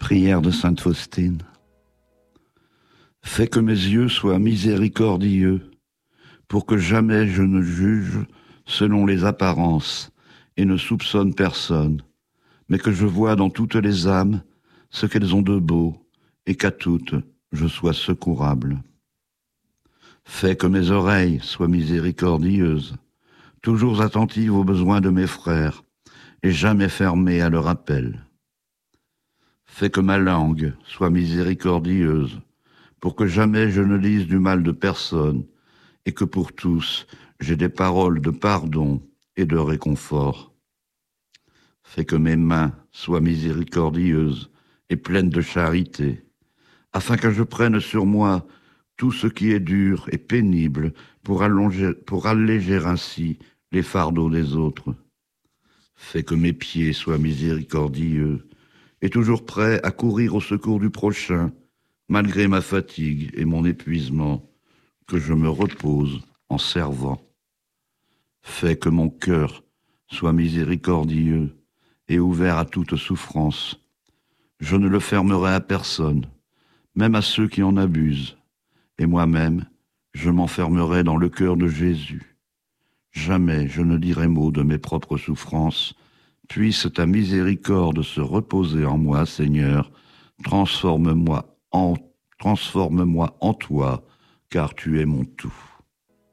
Prière de sainte Faustine. Fais que mes yeux soient miséricordieux, pour que jamais je ne juge selon les apparences et ne soupçonne personne, mais que je vois dans toutes les âmes ce qu'elles ont de beau, et qu'à toutes je sois secourable. Fais que mes oreilles soient miséricordieuses, toujours attentives aux besoins de mes frères, et jamais fermées à leur appel. Fais que ma langue soit miséricordieuse, pour que jamais je ne dise du mal de personne, et que pour tous j'ai des paroles de pardon et de réconfort. Fais que mes mains soient miséricordieuses et pleines de charité, afin que je prenne sur moi tout ce qui est dur et pénible pour alléger ainsi les fardeaux des autres. Fais que mes pieds soient miséricordieux et toujours prêts à courir au secours du prochain, malgré ma fatigue et mon épuisement, que je me repose en servant. Fais que mon cœur soit miséricordieux et ouvert à toute souffrance. Je ne le fermerai à personne, même à ceux qui en abusent, et moi-même, je m'enfermerai dans le cœur de Jésus. Jamais je ne dirai mot de mes propres souffrances. Puisse ta miséricorde se reposer en moi, Seigneur. Transforme-moi en toi, car tu es mon tout.